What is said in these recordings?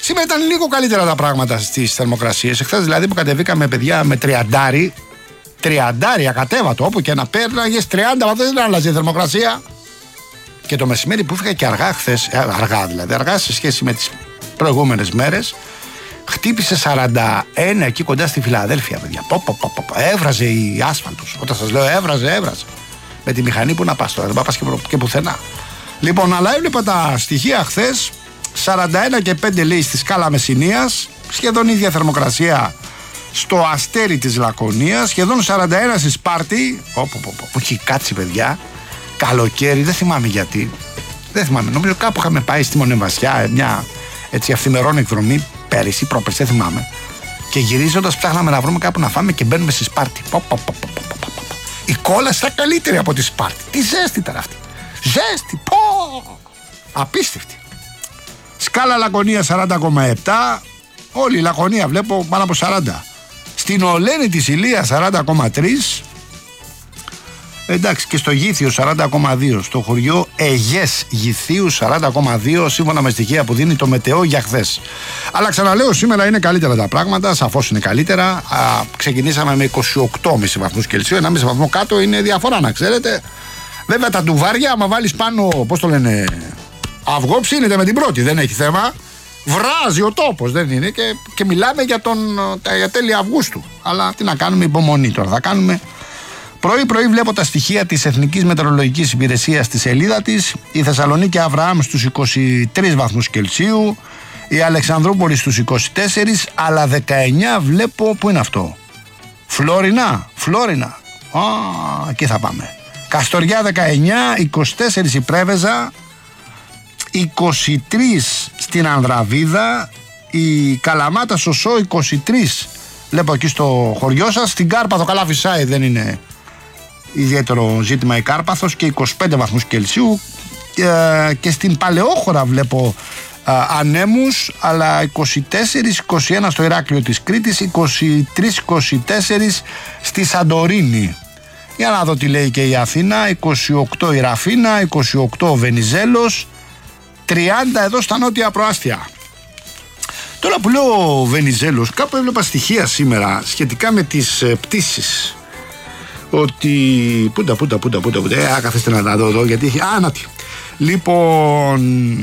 Σήμερα ήταν λίγο καλύτερα τα πράγματα στις θερμοκρασίες. Εχθές δηλαδή που κατεβήκαμε, παιδιά, με 30 ακατέβατο, όπου και να πέρναγες 30 βαθμούς δεν άλλαζε η θερμοκρασία. Και το μεσημέρι που έφυγα και αργά χθες, αργά σε σχέση με τις προηγούμενες μέρες, χτύπησε 41 εκεί κοντά στη Φιλαδέλφια, παιδιά. Έβραζε η άσφαλτος. Όταν σας λέω έβραζε. Με τη μηχανή που να πας τώρα, δεν θα πας και πουθενά. Λοιπόν, αλλά έβλεπα τα στοιχεία χθες. 41 και 5 λέει στη σκάλα Μεσσηνίας, σχεδόν ίδια θερμοκρασία στο Αστέρι της Λακωνίας, σχεδόν 41 στη Σπάρτη. Που έχει κάτσει, παιδιά, καλοκαίρι, δεν θυμάμαι γιατί. Δεν θυμάμαι, νομίζω κάπου είχαμε πάει στη Μονεβασιά, μια έτσι αυθημερών εκδρομή πέρυσι, πρόπερσι, δεν θυμάμαι. Και γυρίζοντας ψάχναμε να βρούμε κάπου να φάμε και μπαίνουμε στη Σπάρτη. Η κόλλα στα καλύτερη από τη Σπάρτη. Τι ζέστη ήταν αυτή. Ζέστη, απίστευτη. Σκάλα Λακωνία 40,7. Όλη η Λακωνία βλέπω πάνω από 40. Στην Ολένη της Ηλίας 40,3. Εντάξει, και στο Γήθιο 40,2. Στο χωριό Αιγές Γηθίου 40,2, σύμφωνα με στοιχεία που δίνει το Μετεό για χθες. Αλλά ξαναλέω, σήμερα είναι καλύτερα τα πράγματα, σαφώς είναι καλύτερα. Ξεκινήσαμε με 28,5 βαθμούς Κελσίου, 1,5 βαθμό κάτω είναι διαφορά, να ξέρετε. Βέβαια τα ντουβάρια, άμα βάλεις πάνω, πώς το λένε, αυγό, ψήνεται με την πρώτη, δεν έχει θέμα. Βράζει ο τόπος, δεν είναι, και μιλάμε για τέλη Αυγούστου. Αλλά τι να κάνουμε, υπομονή τώρα θα κάνουμε. Πρωί-πρωί βλέπω τα στοιχεία της Εθνικής Μετεωρολογικής Υπηρεσίας στη σελίδα της. Η Θεσσαλονίκη Αβραάμ στους 23 βαθμούς Κελσίου, η Αλεξανδρούπολη στους 24, αλλά 19 βλέπω, πού είναι αυτό, Φλόρινα. Εκεί θα πάμε. Καστοριά 19, 24 η Πρέβεζα, 23 στην Ανδραβίδα, η Καλαμάτα Σωσό 23, βλέπω εκεί στο χωριό σας. Στην Κάρπαθο, καλά φυσάει, δεν είναι ιδιαίτερο ζήτημα η Κάρπαθος, και 25 βαθμούς Κελσίου, και στην Παλαιόχώρα βλέπω ανέμους, αλλά 24-21 στο Ηράκλειο της Κρήτης, 23-24 στη Σαντορίνη. Για να δω τι λέει και η Αθήνα, 28 η Ραφίνα, 28 ο Βενιζέλος, 30 εδώ στα νότια προάστια. Τώρα που λέω ο Βενιζέλος, κάπου έβλεπα στοιχεία σήμερα σχετικά με τις πτήσεις. Ότι. Πούντα. Καθίστε να τα δω εδώ, γιατί έχει. Ανάτι. Λοιπόν,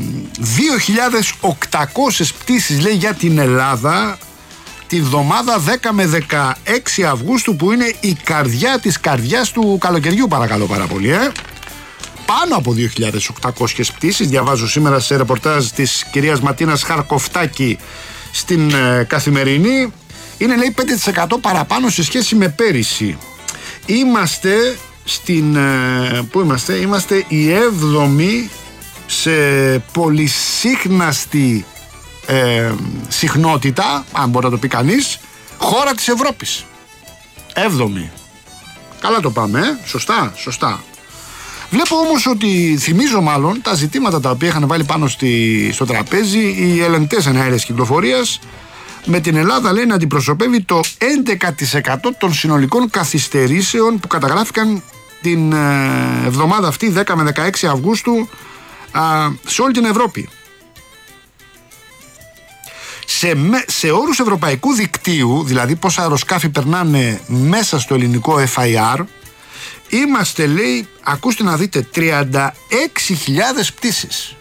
2.800 πτήσεις λέει για την Ελλάδα τη βδομάδα 10 με 16 Αυγούστου, που είναι η καρδιά της καρδιάς του καλοκαιριού, παρακαλώ πάρα πολύ. Πάνω από 2.800 πτήσεις, διαβάζω σήμερα σε ρεπορτάζ της κυρίας Ματίνας Χαρκοφτάκη στην Καθημερινή. Είναι λέει 5% παραπάνω σε σχέση με πέρυσι. Είμαστε στην. Πού είμαστε? Είμαστε η 7η σε πολυσύχναστη συχνότητα, αν μπορεί να το πει κανείς, χώρα της Ευρώπης. 7η. Καλά το πάμε, σωστά. Βλέπω όμως ότι, θυμίζω μάλλον, τα ζητήματα τα οποία είχαν βάλει πάνω στο τραπέζι οι ελεγκτές εναέρειας κυκλοφορίας, με την Ελλάδα λέει να αντιπροσωπεύει το 11% των συνολικών καθυστερήσεων που καταγράφηκαν την εβδομάδα αυτή 10 με 16 Αυγούστου σε όλη την Ευρώπη. Σε όρους ευρωπαϊκού δικτύου, δηλαδή πόσα αεροσκάφη περνάνε μέσα στο ελληνικό FIR, είμαστε, λέει, ακούστε να δείτε, 36.000 πτήσεις.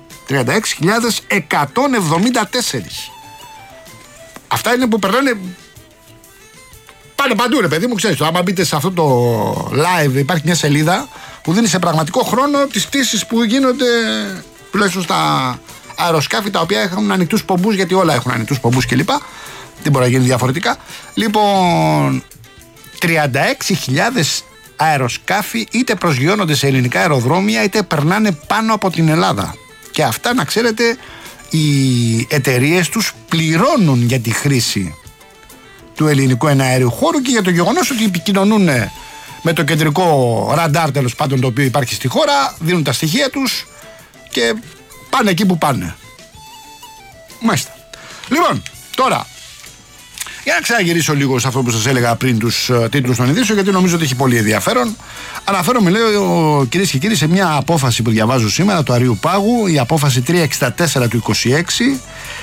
36.174. Αυτά είναι που περνάνε. Πάνε παντού, ρε παιδί μου, ξέρεις το. Άμα μπείτε σε αυτό το live, υπάρχει μια σελίδα που δίνει σε πραγματικό χρόνο τις πτήσεις που γίνονται, τουλάχιστον στα αεροσκάφη τα οποία έχουν ανοιχτούς πομπούς, γιατί όλα έχουν ανοιχτούς πομπούς κλπ. Δεν μπορεί να γίνει διαφορετικά. Λοιπόν, 36.000 αεροσκάφη είτε προσγειώνονται σε ελληνικά αεροδρόμια είτε περνάνε πάνω από την Ελλάδα. Και αυτά, να ξέρετε, οι εταιρείες τους πληρώνουν για τη χρήση του ελληνικού εναέριου χώρου και για το γεγονός ότι επικοινωνούν με το κεντρικό ραντάρ, τέλος πάντων, το οποίο υπάρχει στη χώρα, δίνουν τα στοιχεία τους και πάνε εκεί που πάνε. Μάλιστα. Λοιπόν, τώρα, για να ξαναγυρίσω λίγο σε αυτό που σας έλεγα πριν, τους τίτλους των ειδήσεων, γιατί νομίζω ότι έχει πολύ ενδιαφέρον. Αναφέρομαι, λέω, κυρίες και κύριοι, σε μια απόφαση που διαβάζω σήμερα του Αρείου Πάγου, η απόφαση 364 του 26,